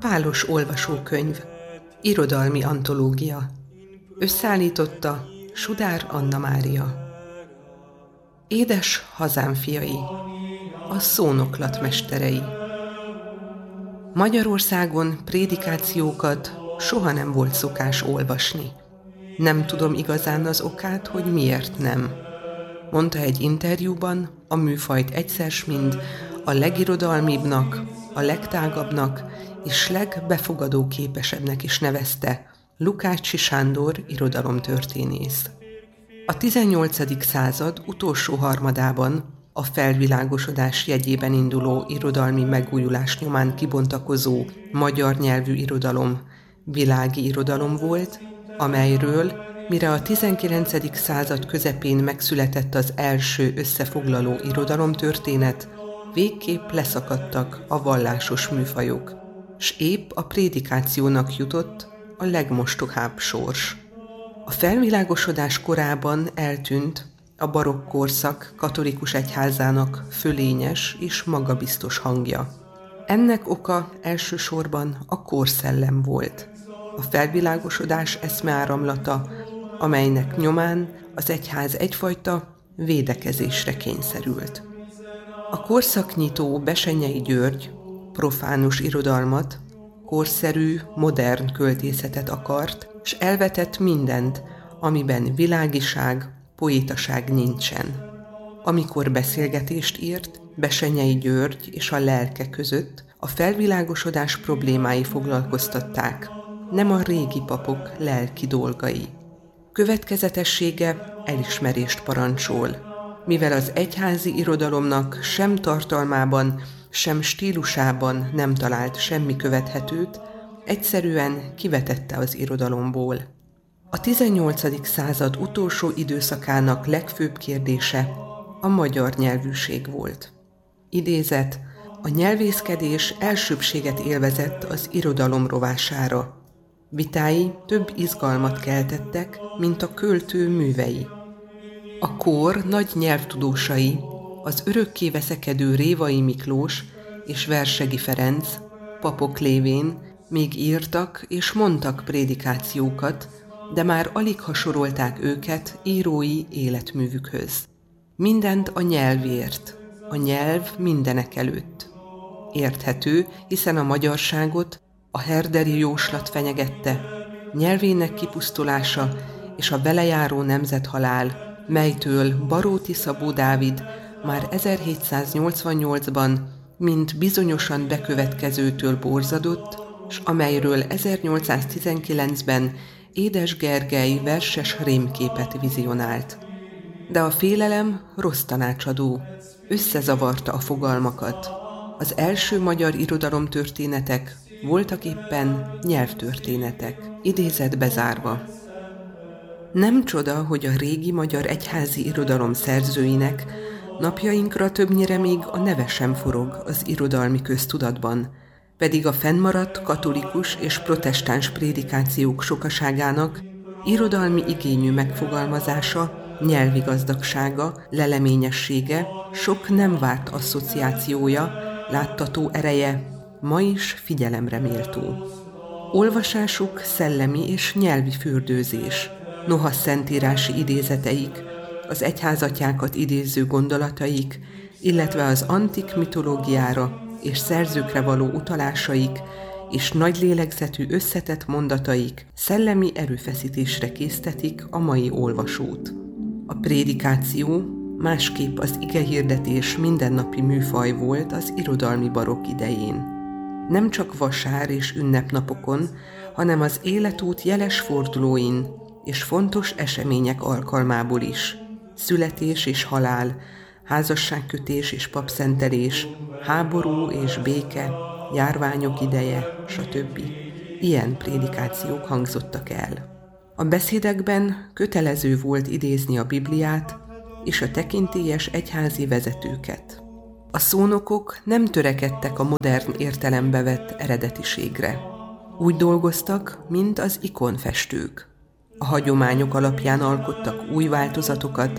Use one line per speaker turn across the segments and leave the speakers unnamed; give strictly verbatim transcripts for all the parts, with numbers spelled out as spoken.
Pálos olvasókönyv, irodalmi antológia. Összeállította Sudár Anna Mária. Édes hazám fiai, a szónoklat mesterei. Magyarországon prédikációkat soha nem volt szokás olvasni. Nem tudom igazán az okát, hogy miért nem. Mondta egy interjúban a műfajt egyszer mind a legirodalmibbnak, a legtágabbnak és legbefogadóképesebbnek is nevezte Lukácsi Sándor irodalomtörténész. A tizennyolcadik század utolsó harmadában a felvilágosodás jegyében induló irodalmi megújulás nyomán kibontakozó magyar nyelvű irodalom világi irodalom volt, amelyről, mire a tizenkilencedik század közepén megszületett az első összefoglaló irodalomtörténet, végképp leszakadtak a vallásos műfajok, s épp a prédikációnak jutott a legmostohább sors. A felvilágosodás korában eltűnt a barokk korszak katolikus egyházának fölényes és magabiztos hangja. Ennek oka elsősorban a korszellem volt. A felvilágosodás eszmeáramlata, amelynek nyomán az egyház egyfajta védekezésre kényszerült. A korszaknyitó Bessenyei György profánus irodalmat, korszerű, modern költészetet akart, s elvetett mindent, amiben világiság, poétaság nincsen. Amikor beszélgetést írt, Bessenyei György és a lelke között a felvilágosodás problémái foglalkoztatták, nem a régi papok lelki dolgai. Következetessége elismerést parancsol, mivel az egyházi irodalomnak sem tartalmában, sem stílusában nem talált semmi követhetőt, egyszerűen kivetette az irodalomból. A tizennyolcadik század utolsó időszakának legfőbb kérdése a magyar nyelvűség volt. Idézet, a nyelvészkedés elsőbbséget élvezett az irodalom rovására. Vitái több izgalmat keltettek, mint a költő művei. A kor nagy nyelvtudósai, az örökké veszekedő Révai Miklós és Versegi Ferenc, papok lévén még írtak és mondtak prédikációkat, de már aligha sorolták őket írói életművükhöz. Mindent a nyelvért, a nyelv mindenek előtt. Érthető, hiszen a magyarságot a herderi jóslat fenyegette, nyelvének kipusztulása és a vele járó nemzethalál, melytől Baróti Szabó Dávid már ezerhétszáznyolcvannyolcban, mint bizonyosan bekövetkezőtől borzadott, s amelyről ezernyolcszáztizenkilencben Édes Gergely verses rémképet vizionált. De a félelem rossz tanácsadó, összezavarta a fogalmakat. Az első magyar irodalomtörténetek voltak éppen nyelvtörténetek, idézet bezárva. Nem csoda, hogy a régi magyar egyházi irodalom szerzőinek napjainkra többnyire még a neve sem forog az irodalmi köztudatban, pedig a fennmaradt katolikus és protestáns prédikációk sokaságának irodalmi igényű megfogalmazása, nyelvi gazdagsága, leleményessége, sok nem várt asszociációja, láttató ereje ma is figyelemre méltó. Olvasásuk szellemi és nyelvi fürdőzés, noha szentírási idézeteik, az egyházatyákat idéző gondolataik, illetve az antik mitológiára és szerzőkre való utalásaik és nagy lélegzetű összetett mondataik szellemi erőfeszítésre késztetik a mai olvasót. A prédikáció másképp az igehirdetés mindennapi műfaj volt az irodalmi barokk idején. Nem csak vasár és ünnepnapokon, hanem az életút jeles fordulóin és fontos események alkalmából is. Születés és halál, házasságkötés és papszentelés, háború és béke, járványok ideje, stb. Ilyen prédikációk hangzottak el. A beszédekben kötelező volt idézni a Bibliát és a tekintélyes egyházi vezetőket. A szónokok nem törekedtek a modern értelembe vett eredetiségre. Úgy dolgoztak, mint az ikonfestők. A hagyományok alapján alkottak új változatokat,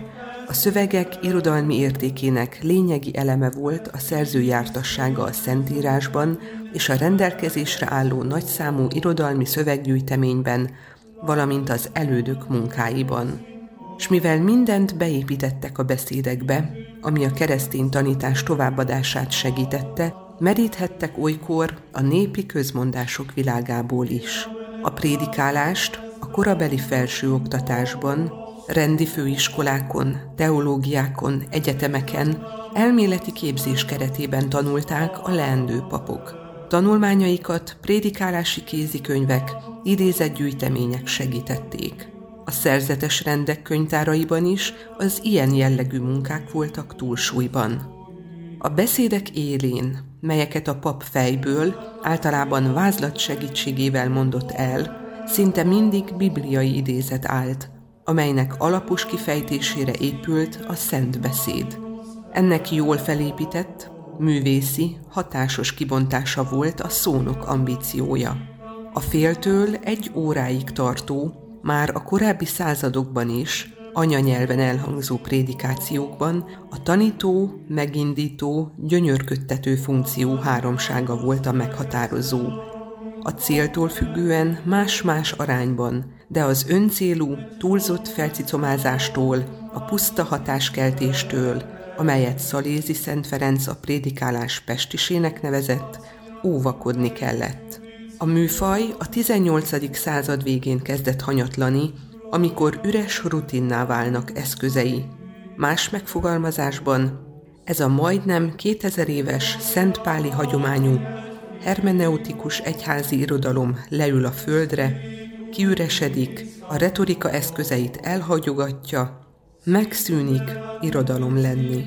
A szövegek irodalmi értékének lényegi eleme volt a szerző jártassága a Szentírásban és a rendelkezésre álló nagyszámú irodalmi szöveggyűjteményben, valamint az elődök munkáiban. S mivel mindent beépítettek a beszédekbe, ami a keresztény tanítás továbbadását segítette, meríthettek olykor a népi közmondások világából is. A prédikálást a korabeli felsőoktatásban, rendi főiskolákon, teológiákon, egyetemeken, elméleti képzés keretében tanulták a leendő papok. Tanulmányaikat prédikálási kézikönyvek, idézett gyűjtemények segítették. A szerzetes rendek könyvtáraiban is az ilyen jellegű munkák voltak túlsúlyban. A beszédek élén, melyeket a pap fejből, általában vázlat segítségével mondott el, szinte mindig bibliai idézet állt, amelynek alapos kifejtésére épült a szent beszéd. Ennek jól felépített, művészi, hatásos kibontása volt a szónok ambíciója. A féltől egy óráig tartó, már a korábbi századokban is, anyanyelven elhangzó prédikációkban a tanító, megindító, gyönyörködtető funkció háromsága volt a meghatározó. A céltól függően más-más arányban, de az öncélú, túlzott felcicomázástól, a puszta hatáskeltéstől, amelyet Szalézi Szent Ferenc a prédikálás pestisének nevezett, óvakodni kellett. A műfaj a tizennyolcadik század végén kezdett hanyatlani, amikor üres rutinná válnak eszközei. Más megfogalmazásban ez a majdnem kétezer éves szentpáli hagyományú, hermeneutikus egyházi irodalom leül a földre, kiüresedik, a retorika eszközeit elhagyogatja, megszűnik irodalom lenni.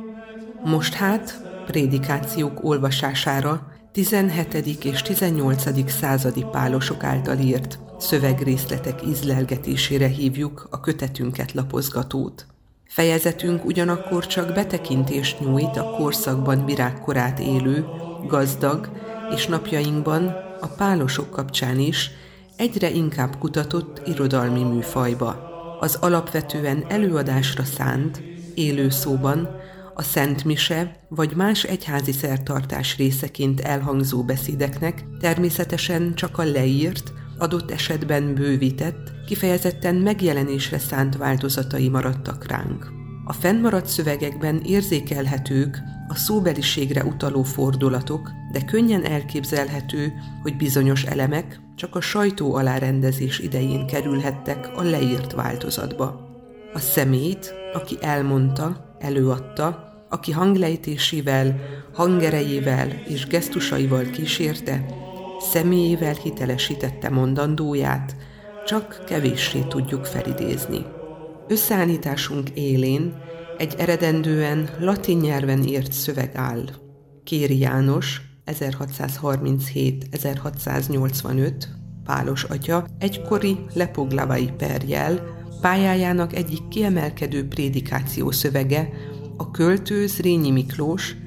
Most hát prédikációk olvasására tizenhetedik és tizennyolcadik századi pálosok által írt szövegrészletek ízlelgetésére hívjuk a kötetünket lapozgatót. Fejezetünk ugyanakkor csak betekintést nyújt a korszakban virágkorát élő, gazdag és napjainkban a pálosok kapcsán is egyre inkább kutatott irodalmi műfajba. Az alapvetően előadásra szánt, élő szóban, a Szent Mise vagy más egyházi szertartás részeként elhangzó beszédeknek természetesen csak a leírt, adott esetben bővített, kifejezetten megjelenésre szánt változatai maradtak ránk. A fennmaradt szövegekben érzékelhetők a szóbeliségre utaló fordulatok, de könnyen elképzelhető, hogy bizonyos elemek csak a sajtó alárendezés idején kerülhettek a leírt változatba. A személyt, aki elmondta, előadta, aki hanglejtésével, hangerejével és gesztusaival kísérte, személyével hitelesítette mondandóját, csak kevéssé tudjuk felidézni. Összeállításunk élén egy eredendően latin nyelven írt szöveg áll. Kéri János, ezerhatszázharminchét-ezerhatszáznyolcvanöt, Pálos atya, egykori lepoglavai perjel, pályájának egyik kiemelkedő prédikáció szövege, a költő Zrínyi Miklós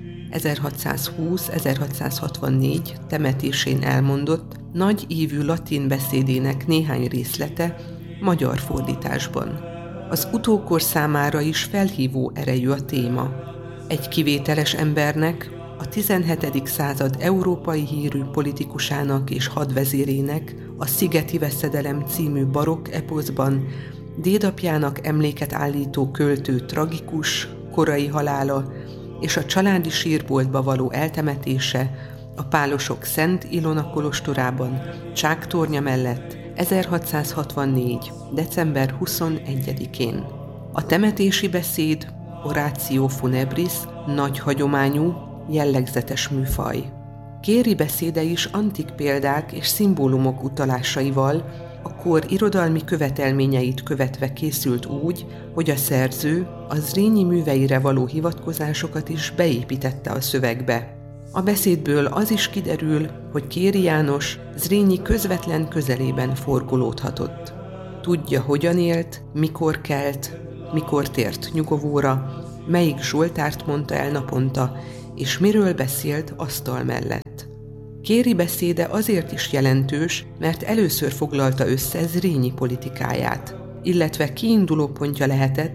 ezerhatszázhúsz-ezerhatszázhatvannégy temetésén elmondott nagy ívű latin beszédének néhány részlete magyar fordításban. Az utókor számára is felhívó erejű a téma. Egy kivételes embernek, a tizenhetedik század európai hírű politikusának és hadvezérének a Szigeti Veszedelem című barokk eposzban dédapjának emléket állító költő tragikus, korai halála és a családi sírboltba való eltemetése a pálosok Szent Ilona kolostorában, Csáktornya mellett ezerhatszázhatvannégy. december huszonegyedikén. A temetési beszéd, Oratio funebris, nagy hagyományú, jellegzetes műfaj. Kéri beszéde is antik példák és szimbólumok utalásaival, a kor irodalmi követelményeit követve készült úgy, hogy a szerző a Zrínyi műveire való hivatkozásokat is beépítette a szövegbe. A beszédből az is kiderül, hogy Kéri János Zrínyi közvetlen közelében forgolódhatott. Tudja, hogyan élt, mikor kelt, mikor tért nyugovóra, melyik zsoltárt mondta el naponta, és miről beszélt asztal mellett. Kéri beszéde azért is jelentős, mert először foglalta össze Zrínyi politikáját, illetve kiinduló pontja lehetett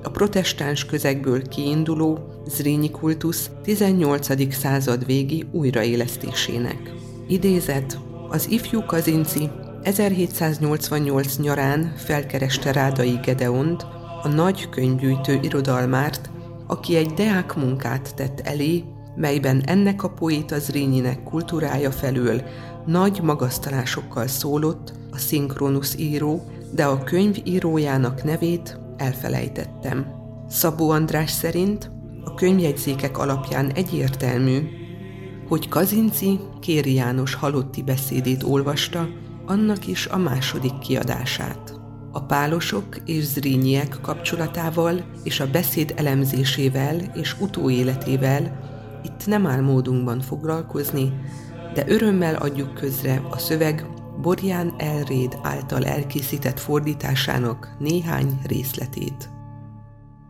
a protestáns közegből kiinduló Zrínyi kultusz tizennyolcadik század végi újraélesztésének. Idézet: az ifjú Kazinczy ezerhétszáznyolcvannyolc nyarán felkereste Rádai Gedeont, a nagy könyvgyűjtő irodalmárt, aki egy deák munkát tett elé, melyben ennek a poéta Zrínyinek kultúrája felől nagy magasztalásokkal szólott a Synchronus író, de a könyv írójának nevét elfelejtettem. Szabó András szerint a könyvjegyzékek alapján egyértelmű, hogy Kazinczy Kéri János halotti beszédét olvasta, annak is a második kiadását. A pálosok és zrínyiek kapcsolatával és a beszéd elemzésével és utóéletével itt nem áll módunkban foglalkozni, de örömmel adjuk közre a szöveg Borján Elréd által elkészített fordításának néhány részletét.